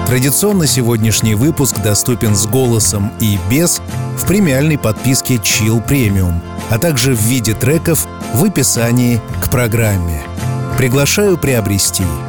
Традиционно сегодняшний выпуск доступен с голосом и без в премиальной подписке Chill Premium, а также в виде треков в описании к программе. Приглашаю приобрести.